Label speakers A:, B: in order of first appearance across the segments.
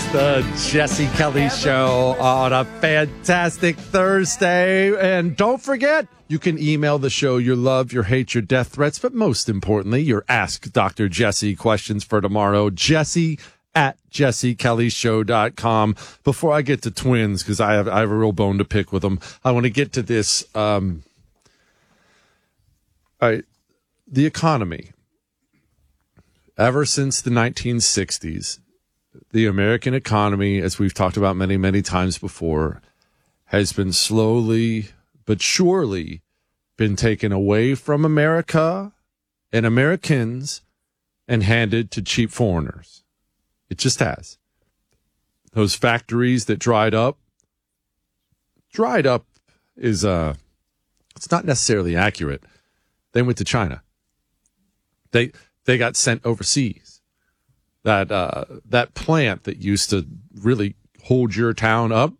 A: The Jesse Kelly Show on a fantastic Thursday. And don't forget, you can email the show your love, your hate, your death threats, but most importantly, your Ask Dr. Jesse questions for tomorrow. Jesse@jessekellyshow.com. Before I get to twins, because I have a real bone to pick with them, I want to get to this. All right, the economy. Ever since the 1960s, the American economy, as we've talked about many, many times before, has been slowly but surely been taken away from America and Americans and handed to cheap foreigners. It just has. Those factories that dried up is, it's not necessarily accurate. They went to China. They got sent overseas. That plant that used to really hold your town up,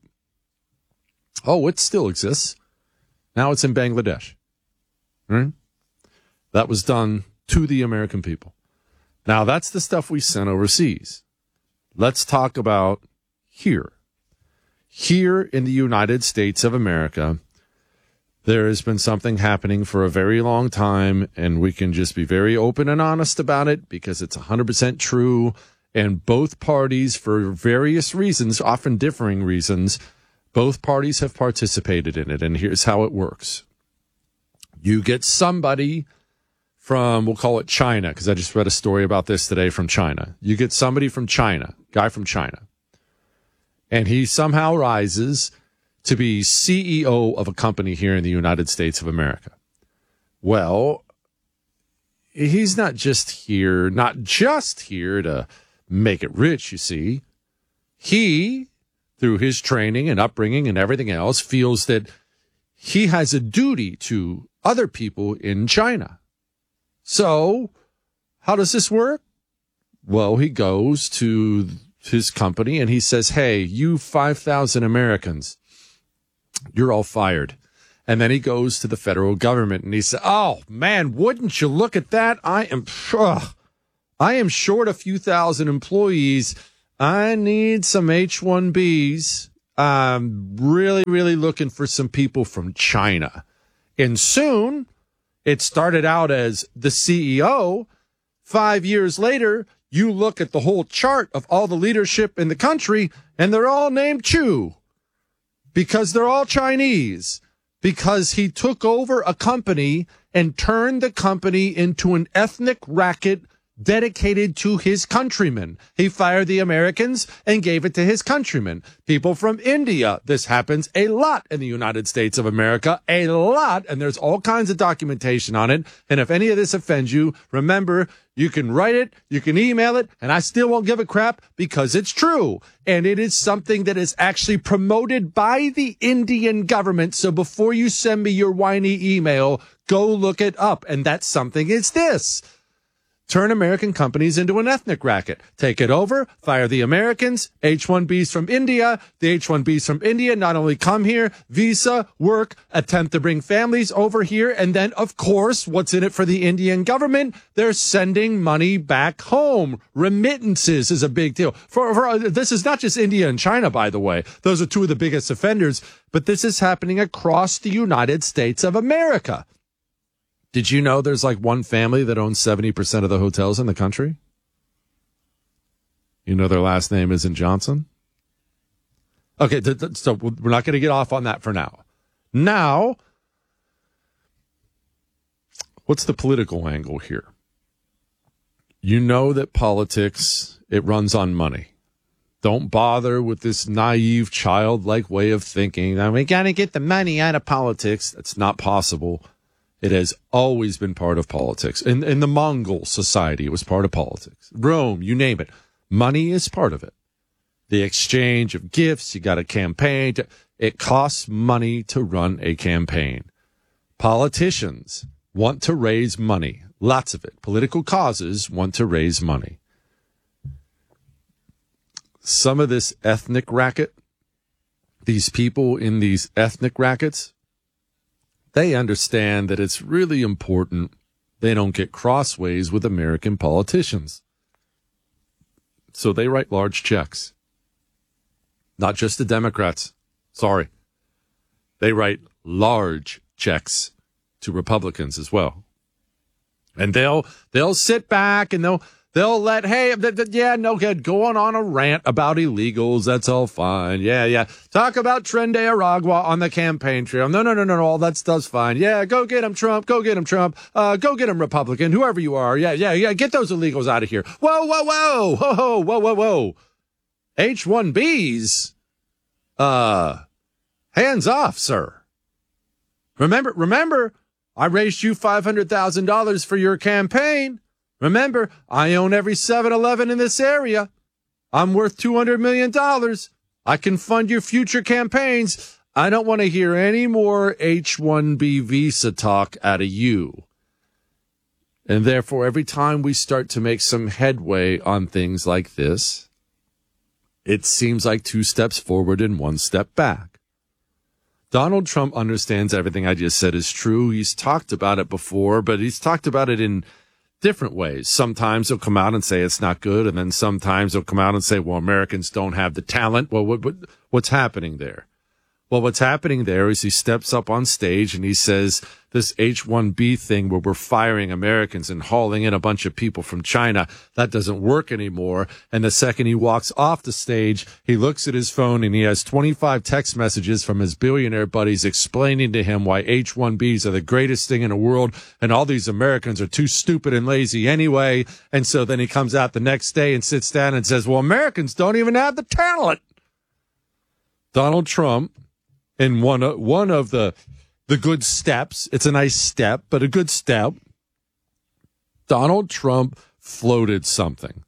A: it still exists. Now it's in Bangladesh. Right? That was done to the American people. Now that's the stuff we sent overseas. Let's talk about here. Here in the United States of America, there has been something happening for a very long time, and we can just be very open and honest about it because it's 100% true. And both parties, for various reasons, often differing reasons, both parties have participated in it. And here's how it works. You get somebody from, we'll call it China, because I just read a story about this today from China. You get somebody from China, guy from China, and he somehow rises to be CEO of a company here in the United States of America. Well, he's not just here to make it rich, you see. He, through his training and upbringing and everything else, feels that he has a duty to other people in China. So, how does this work? Well, he goes to his company and he says, hey, you 5,000 Americans, you're all fired. And then he goes to the federal government and he says, oh, man, wouldn't you look at that? I am short a few thousand employees. I need some H-1Bs. I'm really, really looking for some people from China. And soon, it started out as the CEO. 5 years later, you look at the whole chart of all the leadership in the country, and they're all named Chu. Because they're all Chinese. Because he took over a company and turned the company into an ethnic racket dedicated to his countrymen. He fired the Americans and gave it to his countrymen. People from India. This happens a lot in the United States of America. A lot. And there's all kinds of documentation on it. And if any of this offends you, remember, you can write it, you can email it, and I still won't give a crap because it's true. And it is something that is actually promoted by the Indian government. So before you send me your whiny email, go look it up. And that something is this. Turn American companies into an ethnic racket. Take it over, fire the Americans, H-1Bs from India. The H-1Bs from India not only come here, visa, work, attempt to bring families over here, and then, of course, what's in it for the Indian government? They're sending money back home. Remittances is a big deal. This is not just India and China, by the way. Those are two of the biggest offenders, but this is happening across the United States of America. Did you know there's like one family that owns 70% of the hotels in the country? You know their last name isn't Johnson? Okay, so we're not going to get off on that for now. Now, what's the political angle here? You know that politics, it runs on money. Don't bother with this naive, childlike way of thinking. We got to get the money out of politics. That's not possible. It has always been part of politics. In the Mongol society, it was part of politics. Rome, you name it. Money is part of it. The exchange of gifts, you got a campaign. It costs money to run a campaign. Politicians want to raise money. Lots of it. Political causes want to raise money. Some of this ethnic racket, these people in these ethnic rackets, they understand that it's really important they don't get crossways with American politicians. So they write large checks. Not just the Democrats. Sorry. They write large checks to Republicans as well. And they'll sit back and they'll let, hey, no good, going on a rant about illegals. That's all fine. Yeah. Talk about Tren de Aragua on the campaign trail. No. All that stuff's fine. Yeah, go get him, Trump. Go get him, Trump. Go get him, Republican, whoever you are. Yeah. Get those illegals out of here. Whoa. H-1Bs. Hands off, sir. Remember, I raised you $500,000 for your campaign. Remember, I own every 7-Eleven in this area. I'm worth $200 million. I can fund your future campaigns. I don't want to hear any more H-1B visa talk out of you. And therefore, every time we start to make some headway on things like this, it seems like 2 steps forward and 1 step back. Donald Trump understands everything I just said is true. He's talked about it before, but he's talked about it in different ways. Sometimes he'll come out and say it's not good, and then sometimes he'll come out and say, well, Americans don't have the talent. Well, what's happening there? Well, what's happening there is he steps up on stage and he says this H-1B thing where we're firing Americans and hauling in a bunch of people from China, that doesn't work anymore. And the second he walks off the stage, he looks at his phone and he has 25 text messages from his billionaire buddies explaining to him why H-1Bs are the greatest thing in the world and all these Americans are too stupid and lazy anyway. And so then he comes out the next day and sits down and says, well, Americans don't even have the talent. Donald Trump, in one of the good steps, it's a nice step, but a good step, Donald Trump floated something.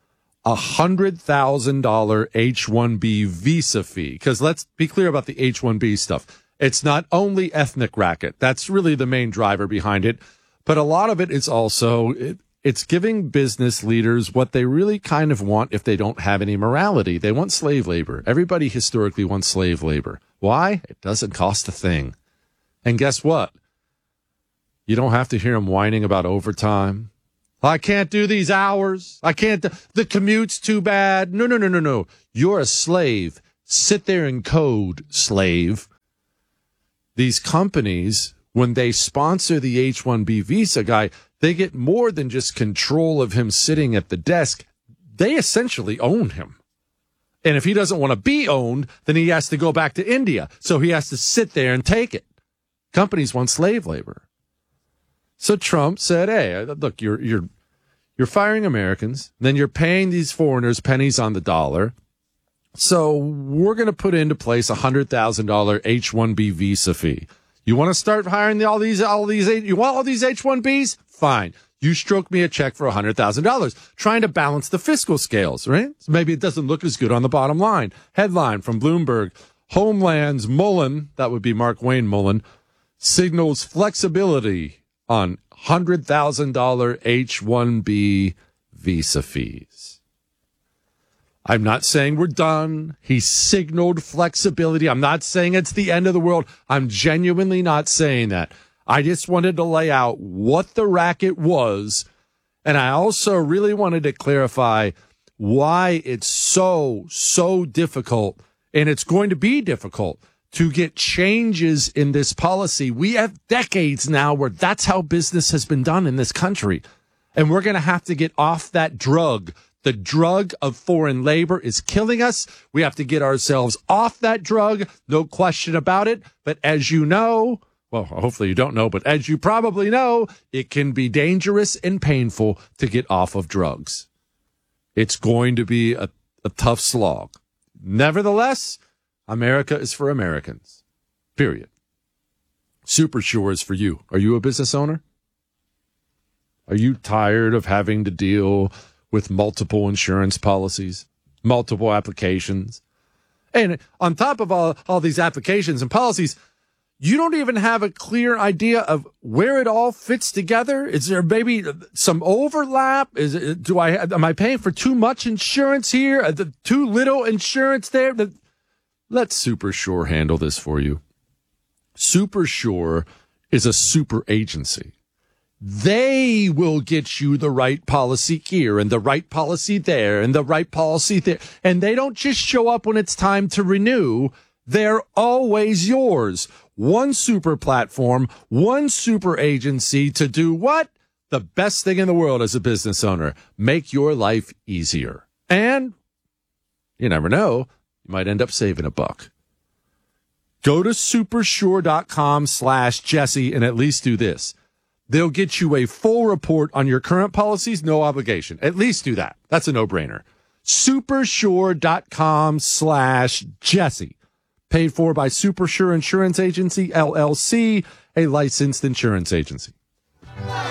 A: $100,000 H-1B visa fee. Because let's be clear about the H-1B stuff. It's not only ethnic racket. That's really the main driver behind it. But a lot of it is also, it's giving business leaders what they really kind of want if they don't have any morality. They want slave labor. Everybody historically wants slave labor. Why? It doesn't cost a thing. And guess what? You don't have to hear them whining about overtime. I can't do these hours. I can't. The commute's too bad. No. You're a slave. Sit there and code, slave. These companies, when they sponsor the H-1B visa guy, they get more than just control of him sitting at the desk. They essentially own him. And if he doesn't want to be owned, then he has to go back to India. So he has to sit there and take it. Companies want slave labor. So Trump said, hey, look, you're firing Americans, then you're paying these foreigners pennies on the dollar. So we're going to put into place $100,000 H-1B visa fee. You want to start hiring you want all these H-1Bs? Fine. You stroke me a check for $100,000, trying to balance the fiscal scales, right? So maybe it doesn't look as good on the bottom line. Headline from Bloomberg, Homeland's Mullen, that would be Mark Wayne Mullen, signals flexibility on $100,000 H-1B visa fees. I'm not saying we're done. He signaled flexibility. I'm not saying it's the end of the world. I'm genuinely not saying that. I just wanted to lay out what the racket was, and I also really wanted to clarify why it's so difficult, and it's going to be difficult to get changes in this policy. We have decades now where that's how business has been done in this country, and we're going to have to get off that drug. The drug of foreign labor is killing us. We have to get ourselves off that drug, no question about it. But as you know, well, hopefully you don't know, but as you probably know, it can be dangerous and painful to get off of drugs. It's going to be a tough slog. Nevertheless, America is for Americans. Period. SuperSure is for you. Are you a business owner? Are you tired of having to deal with multiple insurance policies, multiple applications? And on top of all these applications and policies, you don't even have a clear idea of where it all fits together. Is there maybe some overlap? Am I paying for too much insurance here? Too little insurance there? Let SuperSure handle this for you. SuperSure is a super agency. They will get you the right policy here and the right policy there and the right policy there. And they don't just show up when it's time to renew. They're always yours. One super platform, one super agency to do what? The best thing in the world as a business owner. Make your life easier. And you never know, you might end up saving a buck. Go to supersure.com/Jesse and at least do this. They'll get you a full report on your current policies, no obligation. At least do that. That's a no-brainer. Supersure.com/Jesse. Paid for by Supersure Insurance Agency, LLC, a licensed insurance agency.